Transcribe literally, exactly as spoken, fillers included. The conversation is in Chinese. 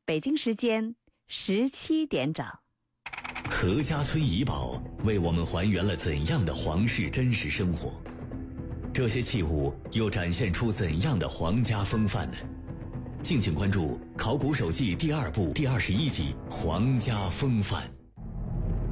北京时间十七点整。 何家村遗宝为我们还原了怎样的皇室真实生活？这些器物又展现出怎样的皇家风范呢？敬请关注《考古手记》第二部第二十一集《皇家风范》。